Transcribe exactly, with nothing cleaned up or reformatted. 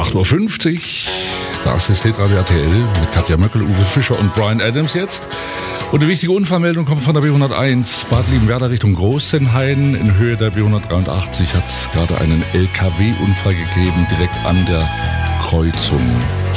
acht Uhr fünfzig. Das ist Hitradio R T L mit Katja Möckel, Uwe Fischer und Brian Adams jetzt. Und eine wichtige Unfallmeldung kommt von der B hunderteins. Bad Liebenwerda Richtung Großenhain. In Höhe der B hundertdreiundachtzig hat es gerade einen L K W-Unfall gegeben, direkt an der Kreuzung.